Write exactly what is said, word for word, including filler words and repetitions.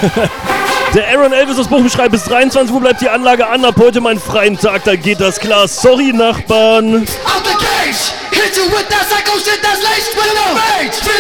Der Aaron Elvis aus Bochum schreibt, bis dreiundzwanzig Uhr bleibt die Anlage an. Ab heute meinen freien Tag, da geht das klar. Sorry, Nachbarn. Out the gates!